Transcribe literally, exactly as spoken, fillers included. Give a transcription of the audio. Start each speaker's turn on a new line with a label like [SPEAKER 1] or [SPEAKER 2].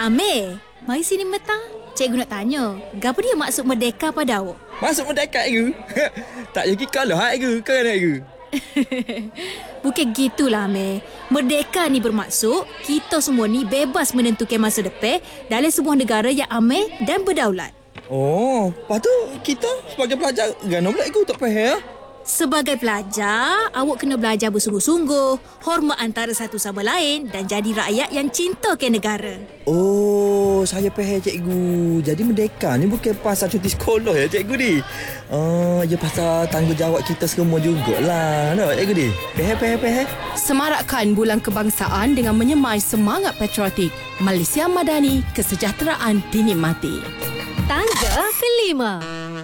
[SPEAKER 1] Amir, mari sini metang. Cikgu nak tanya, gapo dia maksud merdeka pada awak?
[SPEAKER 2] Masuk mendekat ke? Tak jadi kalah hak ke? Kan ke?
[SPEAKER 1] Bukan gitulah, Amir. Merdeka ni bermaksud kita semua ni bebas menentukan masa depan dalam sebuah negara yang aman dan berdaulat.
[SPEAKER 2] Oh, lepas tu kita sebagai pelajar gana pula ikut tak faham?
[SPEAKER 1] Sebagai pelajar, awak kena belajar bersungguh-sungguh, hormat antara satu sama lain dan jadi rakyat yang cinta ke negara.
[SPEAKER 2] Oh, saya faham cikgu. Jadi merdeka ni bukan pasal cuti sekolah ya cikgu ni. Oh, dia pasal tanggungjawab kita semua jugalah. No, cikgu ni. Faham, faham, faham.
[SPEAKER 3] Semarakkan Bulan Kebangsaan dengan menyemai semangat patriotik. Malaysia Madani, kesejahteraan dinikmati.
[SPEAKER 4] Tangga kelima.